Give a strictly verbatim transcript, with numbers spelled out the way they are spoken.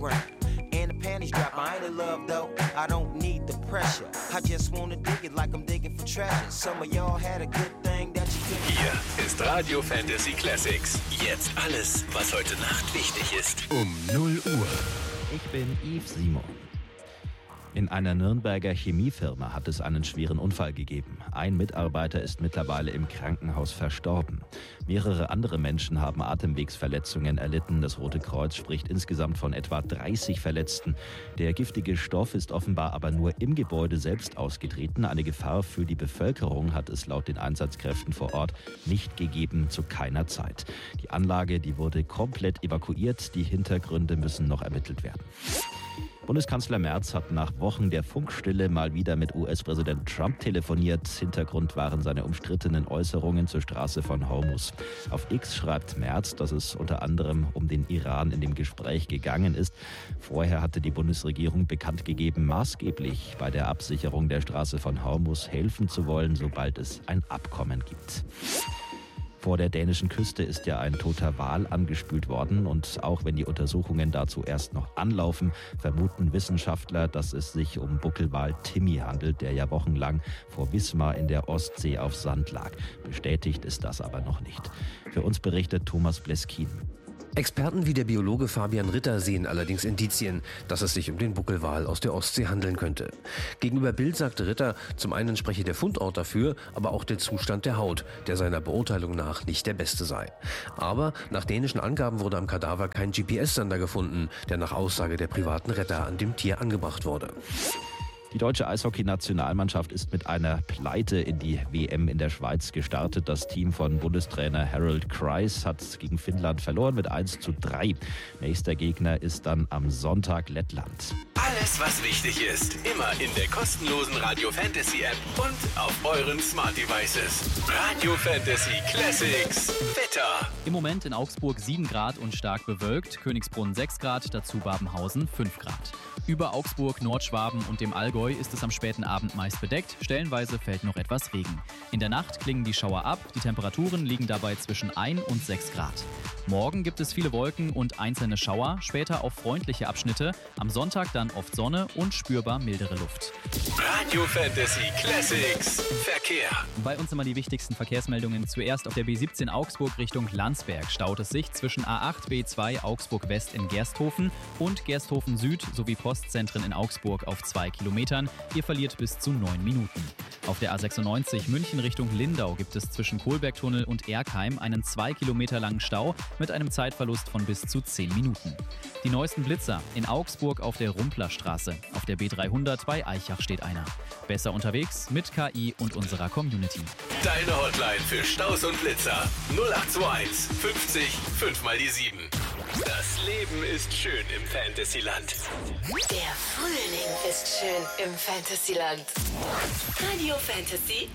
ground. And the panties drop, I ain't in love though, I don't need the pressure. I just wanna dig it like I'm digging for treasure. Some of y'all had a good thing that you couldn't. Hier ist Radio Fantasy Classics. Jetzt alles, was heute Nacht wichtig ist. Um null Uhr. Ich bin Yves Simon. In einer Nürnberger Chemiefirma hat es einen schweren Unfall gegeben. Ein Mitarbeiter ist mittlerweile im Krankenhaus verstorben. Mehrere andere Menschen haben Atemwegsverletzungen erlitten. Das Rote Kreuz spricht insgesamt von etwa dreißig Verletzten. Der giftige Stoff ist offenbar aber nur im Gebäude selbst ausgetreten. Eine Gefahr für die Bevölkerung hat es laut den Einsatzkräften vor Ort nicht gegeben, zu keiner Zeit. Die Anlage, die wurde komplett evakuiert. Die Hintergründe müssen noch ermittelt werden. Bundeskanzler Merz hat nach Wochen der Funkstille mal wieder mit U S-Präsident Trump telefoniert. Hintergrund waren seine umstrittenen Äußerungen zur Straße von Hormuz. Auf X schreibt Merz, dass es unter anderem um den Iran in dem Gespräch gegangen ist. Vorher hatte die Bundesregierung bekannt gegeben, maßgeblich bei der Absicherung der Straße von Hormuz helfen zu wollen, sobald es ein Abkommen gibt. Vor der dänischen Küste ist ja ein toter Wal angespült worden und auch wenn die Untersuchungen dazu erst noch anlaufen, vermuten Wissenschaftler, dass es sich um Buckelwal Timmy handelt, der ja wochenlang vor Wismar in der Ostsee auf Sand lag. Bestätigt ist das aber noch nicht. Für uns berichtet Thomas Bleskin. Experten wie der Biologe Fabian Ritter sehen allerdings Indizien, dass es sich um den Buckelwal aus der Ostsee handeln könnte. Gegenüber Bild sagte Ritter, zum einen spreche der Fundort dafür, aber auch der Zustand der Haut, der seiner Beurteilung nach nicht der beste sei. Aber nach dänischen Angaben wurde am Kadaver kein G P S-Sender gefunden, der nach Aussage der privaten Retter an dem Tier angebracht wurde. Die deutsche Eishockey-Nationalmannschaft ist mit einer Pleite in die W M in der Schweiz gestartet. Das Team von Bundestrainer Harold Kreis hat gegen Finnland verloren mit eins zu drei. Nächster Gegner ist dann am Sonntag Lettland. Alles, was wichtig ist, immer in der kostenlosen Radio Fantasy App und auf euren Smart Devices. Radio Fantasy Classics. Wetter. Im Moment in Augsburg sieben Grad und stark bewölkt, Königsbrunn sechs Grad, dazu Babenhausen fünf Grad. Über Augsburg, Nordschwaben und dem Allgäu ist es am späten Abend meist bedeckt, stellenweise fällt noch etwas Regen. In der Nacht klingen die Schauer ab, die Temperaturen liegen dabei zwischen ein und sechs Grad. Morgen gibt es viele Wolken und einzelne Schauer, später auch freundliche Abschnitte, am Sonntag dann oft Sonne und spürbar mildere Luft. Radio Fantasy Classics Verkehr. Bei uns immer die wichtigsten Verkehrsmeldungen. Zuerst auf der B siebzehn Augsburg Richtung Landsberg staut es sich zwischen A acht B zwei Augsburg West in Gersthofen und Gersthofen Süd sowie Postzentren in Augsburg auf zwei Kilometern. Ihr verliert bis zu neun Minuten. Auf der A sechsundneunzig München Richtung Lindau gibt es zwischen Kohlbergtunnel und Erkheim einen zwei Kilometer langen Stau mit einem Zeitverlust von bis zu zehn Minuten. Die neuesten Blitzer in Augsburg auf der Rumplerstraße. Auf der B dreihundert bei Eichach steht einer. Besser unterwegs mit K I und unserer Community. Deine Hotline für Staus und Blitzer null acht zwei eins fünfzig fünf mal die sieben. Das Leben ist schön im Fantasyland. Der Frühling ist schön im Fantasyland. Radio Fantasy